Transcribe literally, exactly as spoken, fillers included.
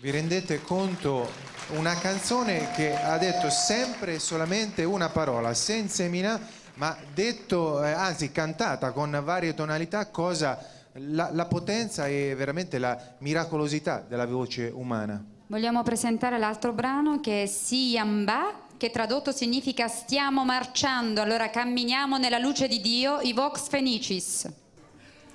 Vi rendete conto? Una canzone che ha detto sempre e solamente una parola, senza semina, ma detto, eh, anzi cantata con varie tonalità, cosa la, la potenza e veramente la miracolosità della voce umana. Vogliamo presentare l'altro brano che è Siyamba, che tradotto significa stiamo marciando, allora camminiamo nella luce di Dio, i Vox Fenicis.